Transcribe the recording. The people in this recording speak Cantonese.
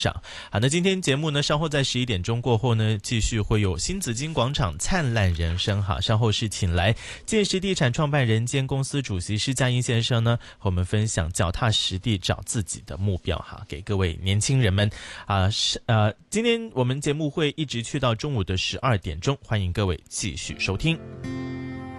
好，那今天节目呢，稍后在11点钟过后呢，继续会有新紫金广场灿烂人生。好，稍后是请来建实地产创办人兼公司主席施嘉英先生呢，和我们分享脚踏实地找自己的目标哈，给各位年轻人们今天我们节目会一直去到中午的12点钟，欢迎各位继续收听。